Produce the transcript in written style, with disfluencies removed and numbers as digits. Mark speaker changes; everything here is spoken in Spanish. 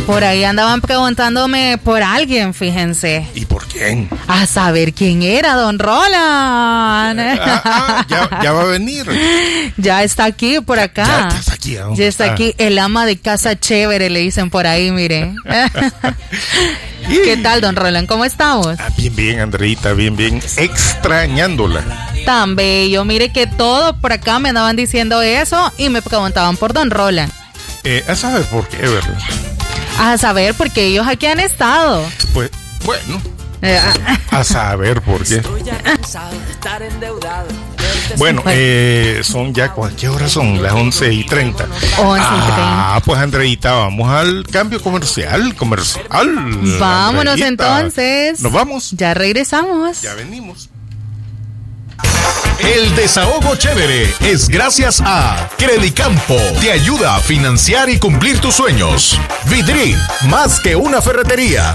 Speaker 1: Por ahí andaban preguntándome por alguien, fíjense.
Speaker 2: ¿Y por quién?
Speaker 1: A saber quién era, don Roland.
Speaker 2: Ya va a venir.
Speaker 1: Ya está aquí, por acá.
Speaker 2: Ya está aquí.
Speaker 1: Ya está aquí, el ama de casa chévere, le dicen por ahí, mire. ¿Qué tal, don Roland? ¿Cómo estamos?
Speaker 2: Bien, Andreita, bien. Extrañándola.
Speaker 1: Tan bello. Mire que todos por acá me andaban diciendo eso y me preguntaban por don Roland.
Speaker 2: A saber por qué, ¿verdad?
Speaker 1: A saber, porque ellos aquí han estado.
Speaker 2: Pues, bueno. A saber por qué. Bueno, son ya, ¿qué hora son? Las 11:30.
Speaker 1: 11:30.
Speaker 2: Pues Andreita, vamos al cambio comercial.
Speaker 1: Vámonos
Speaker 2: Andreita.
Speaker 1: Entonces.
Speaker 2: Nos vamos.
Speaker 1: Ya regresamos.
Speaker 2: Ya venimos.
Speaker 3: El desahogo chévere es gracias a Credicampo. Te ayuda a financiar y cumplir tus sueños. Vidri, más que una ferretería.